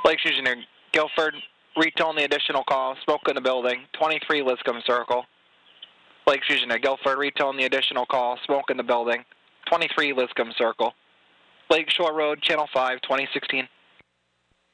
Lakeshore Engineer Guilford, retone the additional call, smoke in the building, 23 Liscombe Circle. Lakeshore Engineer Guilford, retone the additional call, smoke in the building, 23 Liscombe Circle. Lakeshore Road, Channel 5, 2016.